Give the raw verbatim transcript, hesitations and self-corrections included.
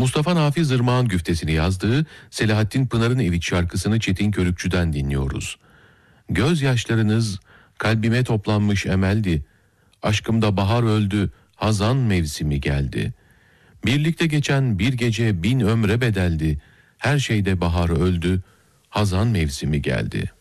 Mustafa Nafiz Irmak'ın güftesini yazdığı Selahattin Pınar'ın Evi şarkısını Çetin Körükçü'den dinliyoruz. Gözyaşlarınız kalbime toplanmış emeldi. Aşkımda bahar öldü, hazan mevsimi geldi. Birlikte geçen bir gece bin ömre bedeldi. Her şeyde bahar öldü, hazan mevsimi geldi.